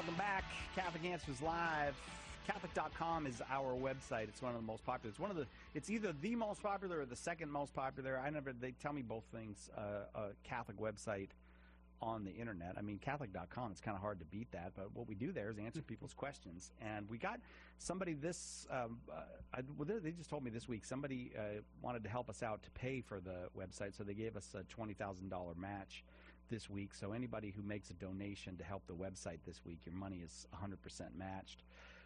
Welcome back. Catholic Answers Live. Catholic.com is our website. It's one of the most popular. It's either the most popular or the second most popular. They tell me both things. A Catholic website on the internet. I mean, Catholic.com, it's kind of hard to beat that, but what we do there is answer people's questions. And we got somebody they just told me this week, somebody wanted to help us out to pay for the website, so they gave us a $20,000 match this week. So anybody who makes a donation to help the website this week, your money is 100% matched.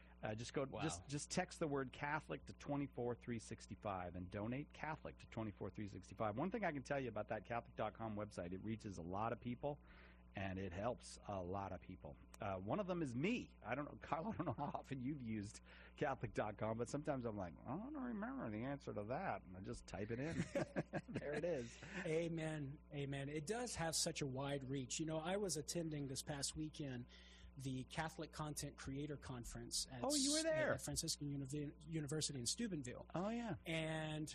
Just text the word Catholic to 24365 and donate Catholic to 24365. One thing I can tell you about that Catholic.com website, it reaches a lot of people and it helps a lot of people. One of them is me. I don't know, Kyle, I don't know how often you've used Catholic.com, but sometimes I'm like, I don't remember the answer to that. And I just type it in. There it is. Amen. Amen. It does have such a wide reach. You know, I was attending this past weekend the Catholic Content Creator Conference at you were there. At Franciscan University in Steubenville. Oh, yeah. And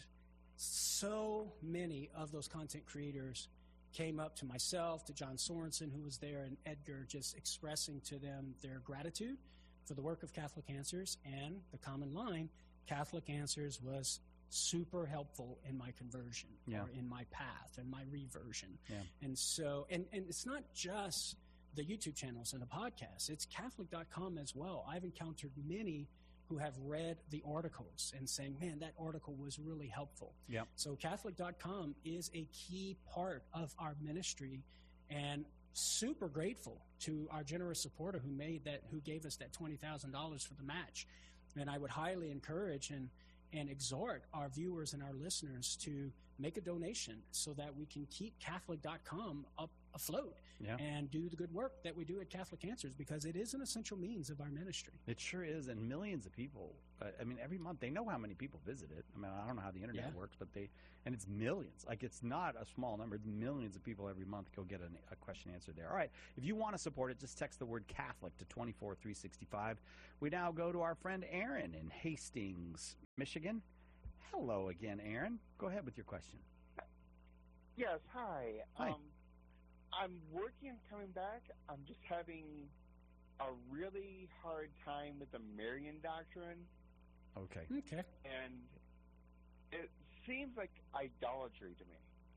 so many of those content creators came up to myself, to John Sorensen, who was there, and Edgar, just expressing to them their gratitude for the work of Catholic Answers. And the common line, Catholic Answers was super helpful in my conversion or in my path and my reversion. Yeah. And so, and it's not just the YouTube channels and the podcasts. It's Catholic.com as well. I've encountered many who have read the articles and saying, man, that article was really helpful. Yep. So Catholic.com is a key part of our ministry, and super grateful to our generous supporter who gave us that $20,000 for the match. And I would highly encourage and exhort our viewers and our listeners to make a donation so that we can keep Catholic.com afloat and do the good work that we do at Catholic Answers, because it is an essential means of our ministry. It sure is, and millions of people, every month, they know how many people visit it. I don't know how the internet works, but and it's millions. Like, it's not a small number. It's millions of people every month go get a question answered there. All right, if you want to support it, just text the word Catholic to 24365. We now go to our friend Aaron in Hastings, Michigan. Hello again, Aaron. Go ahead with your question. Yes, hi. Hi. I'm working and coming back. I'm just having a really hard time with the Marian doctrine. Okay. And it seems like idolatry to me.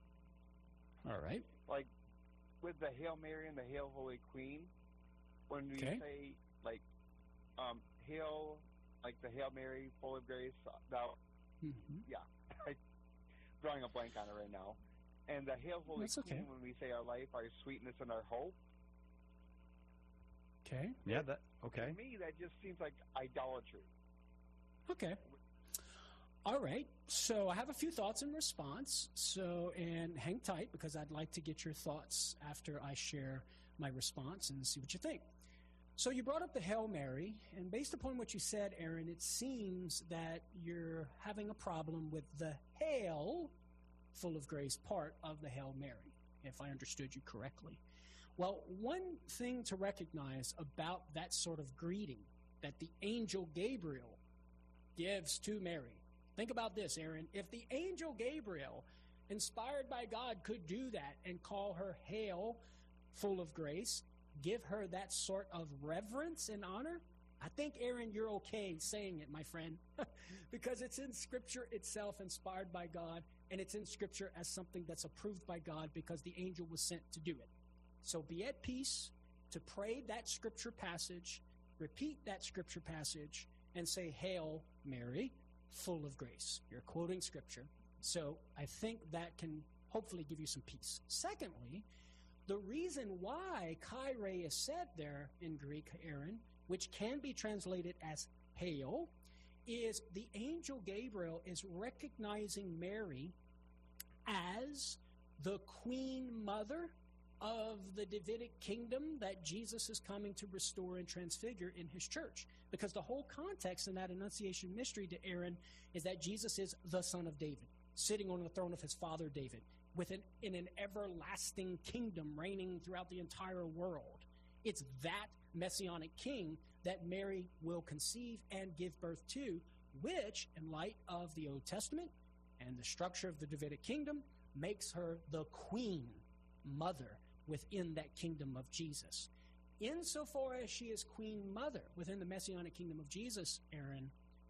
All right. Like, with the Hail Mary and the Hail Holy Queen, when we say, Hail, like the Hail Mary, full of grace, thou... Yeah. I'm drawing a blank on it right now. And the Hail Holy Queen, when we say our life, our sweetness, and our hope. Okay. Yeah, okay. To me, that just seems like idolatry. Okay. All right. So I have a few thoughts in response. And hang tight, because I'd like to get your thoughts after I share my response and see what you think. So you brought up the Hail Mary, and based upon what you said, Aaron, it seems that you're having a problem with the Hail, full of grace, part of the Hail Mary, if I understood you correctly. Well, one thing to recognize about that sort of greeting that the angel Gabriel gives to Mary. Think about this, Aaron. If the angel Gabriel, inspired by God, could do that and call her Hail, full of grace, give her that sort of reverence and honor, I think, Aaron, you're okay saying it, my friend, because it's in Scripture itself, inspired by God, and it's in Scripture as something that's approved by God because the angel was sent to do it. So be at peace to pray that Scripture passage, repeat that Scripture passage, and say, Hail Mary, full of grace. You're quoting Scripture. So I think that can hopefully give you some peace. Secondly, the reason why Kyrie is said there in Greek, Aaron, which can be translated as hail, is the angel Gabriel is recognizing Mary as the queen mother of the Davidic kingdom that Jesus is coming to restore and transfigure in his church. Because the whole context in that Annunciation mystery to Aaron is that Jesus is the son of David, sitting on the throne of his father David, in an everlasting kingdom reigning throughout the entire world. It's that messianic king that Mary will conceive and give birth to, which, in light of the Old Testament and the structure of the Davidic kingdom, makes her the queen mother within that kingdom of Jesus. insofar as she is queen mother within the Messianic kingdom of Jesus, Aaron,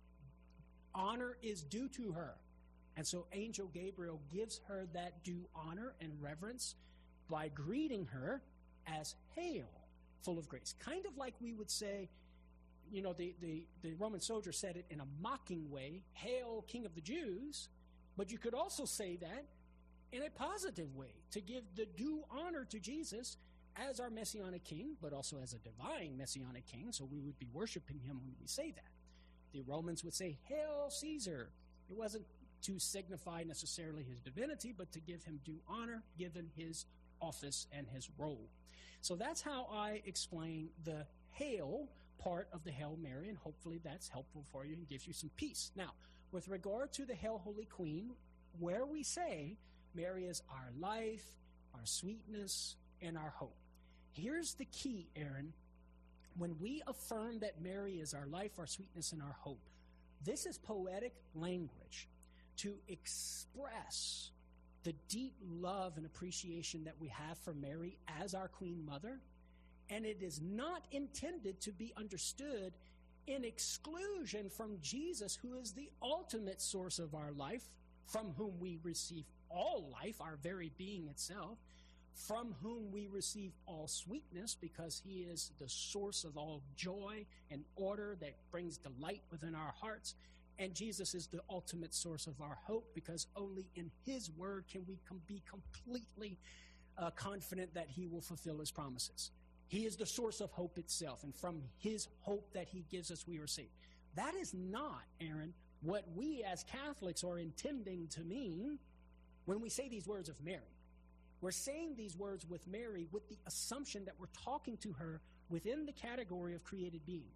honor is due to her. And so Angel Gabriel gives her that due honor and reverence by greeting her as Hail, full of grace. Kind of like we would say, you know, the Roman soldier said it in a mocking way, Hail, King of the Jews. But you could also say that in a positive way, to give the due honor to Jesus as our Messianic King, but also as a divine Messianic King. So we would be worshiping him when we say that. The Romans would say, Hail Caesar. It wasn't to signify necessarily his divinity, but to give him due honor given his office and his role. So that's how I explain the Hail part of the Hail Mary, and hopefully that's helpful for you and gives you some peace. Now, with regard to the Hail Holy Queen, where we say Mary is our life, our sweetness, and our hope. Here's the key, Aaron. When we affirm that Mary is our life, our sweetness, and our hope, this is poetic language to express the deep love and appreciation that we have for Mary as our Queen Mother, and it is not intended to be understood in exclusion from Jesus, who is the ultimate source of our life, from whom we receive all life, our very being itself, from whom we receive all sweetness, because he is the source of all joy and order that brings delight within our hearts. And Jesus is the ultimate source of our hope, because only in his word can we be completely confident that he will fulfill his promises. He is the source of hope itself, and from his hope that he gives us, we are saved. That is not, Aaron, what we as Catholics are intending to mean when we say these words of Mary. We're saying these words with Mary with the assumption that we're talking to her within the category of created being.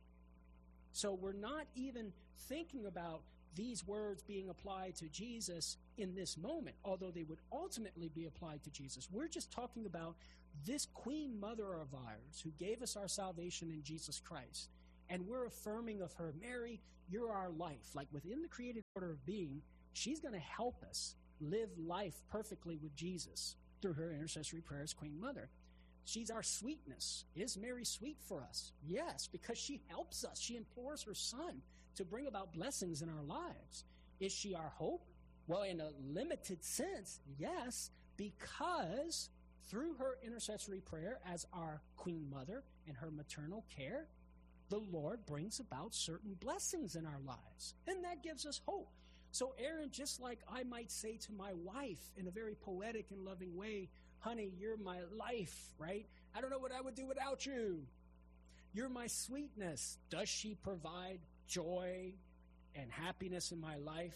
So we're not even thinking about these words being applied to Jesus in this moment, although they would ultimately be applied to Jesus. We're just talking about this Queen Mother of ours who gave us our salvation in Jesus Christ. And we're affirming of her, Mary, you're our life. Like within the created order of being, she's going to help us live life perfectly with Jesus through her intercessory prayer as Queen Mother. She's our sweetness. Is Mary sweet for us? Yes, because she helps us. She implores her Son to bring about blessings in our lives. Is she our hope? Well, in a limited sense, yes, because through her intercessory prayer as our Queen Mother and her maternal care, the Lord brings about certain blessings in our lives, and that gives us hope. So, Aaron, just like I might say to my wife in a very poetic and loving way, honey, you're my life, right? I don't know what I would do without you. You're my sweetness. Does she provide joy and happiness in my life?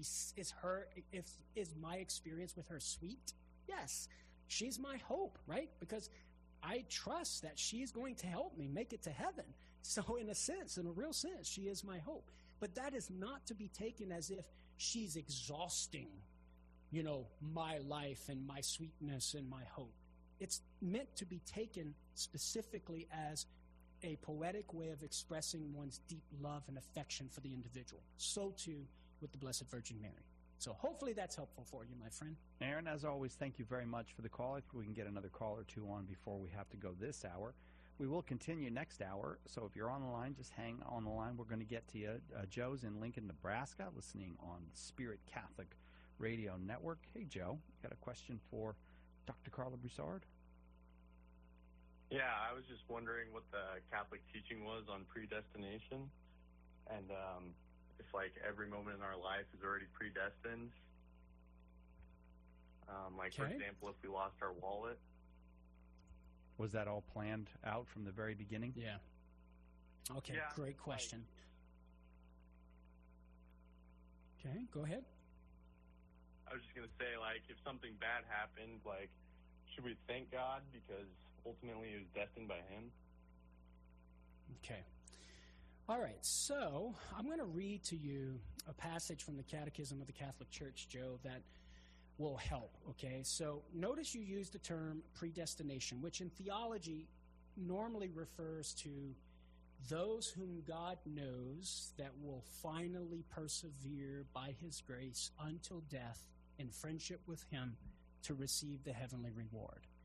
Is my experience with her sweet? Yes. She's my hope, right? Because I trust that she's going to help me make it to heaven. So in a real sense, she is my hope. But that is not to be taken as if she's exhausting, my life and my sweetness and my hope. It's meant to be taken specifically as a poetic way of expressing one's deep love and affection for the individual. So too with the Blessed Virgin Mary. So hopefully that's helpful for you, my friend. Aaron, as always, thank you very much for the call. If we can get another call or two on before we have to go this hour. We will continue next hour, so if you're on the line, just hang on the line. We're going to get to you. Joe's in Lincoln, Nebraska, listening on the Spirit Catholic Radio Network. Hey, Joe, got a question for Dr. Carla Broussard? Yeah, I was just wondering what the Catholic teaching was on predestination, and if, every moment in our life is already predestined. For example, if we lost our wallet. Was that all planned out from the very beginning? Yeah. Okay, yeah, great question. Okay, go ahead. I was just going to say, if something bad happened, should we thank God because ultimately it was destined by him? Okay. All right, so I'm going to read to you a passage from the Catechism of the Catholic Church, Joe, that will help, okay? So notice you use the term predestination, which in theology normally refers to those whom God knows that will finally persevere by his grace until death in friendship with him to receive the heavenly reward.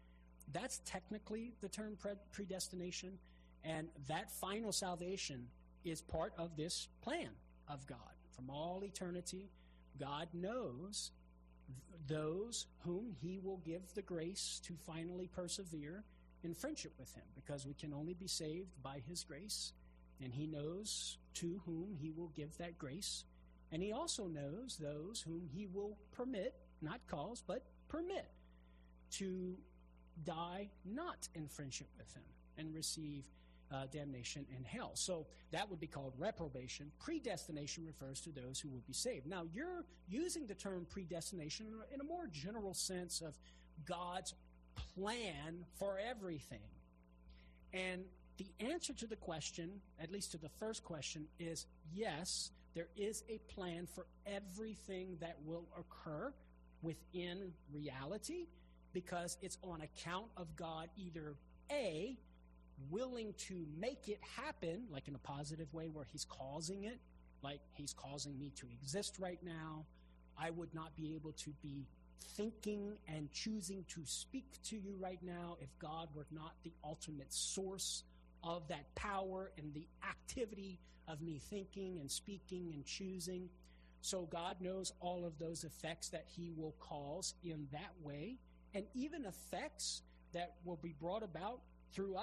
That's technically the term predestination, and that final salvation is part of this plan of God. From all eternity, God knows those whom he will give the grace to finally persevere in friendship with him, because we can only be saved by his grace, and he knows to whom he will give that grace. And he also knows those whom he will permit, not cause, but permit, to die not in friendship with him and receive damnation in hell. So that would be called reprobation. Predestination refers to those who will be saved. Now, you're using the term predestination in a more general sense of God's plan for everything. And the answer to the question, at least to the first question, is yes, there is a plan for everything that will occur within reality, because it's on account of God either A, willing to make it happen, like in a positive way where he's causing it, like he's causing me to exist right now. I would not be able to be thinking and choosing to speak to you right now if God were not the ultimate source of that power and the activity of me thinking and speaking and choosing. So God knows all of those effects that he will cause in that way, and even effects that will be brought about through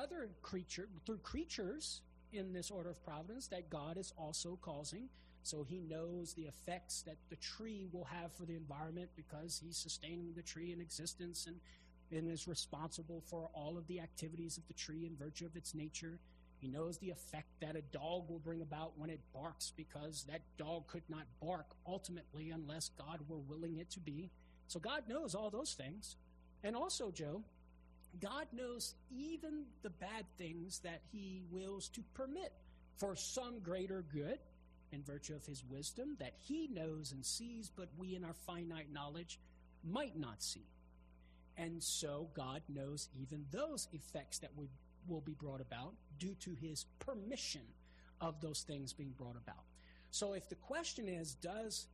creatures in this order of providence that God is also causing. So he knows the effects that the tree will have for the environment, because he's sustaining the tree in existence and is responsible for all of the activities of the tree in virtue of its nature. He knows the effect that a dog will bring about when it barks, because that dog could not bark ultimately unless God were willing it to be. So God knows all those things. And also, Joe, God knows even the bad things that he wills to permit for some greater good in virtue of his wisdom that he knows and sees, but we in our finite knowledge might not see. And so God knows even those effects that will be brought about due to his permission of those things being brought about. So if the question is, does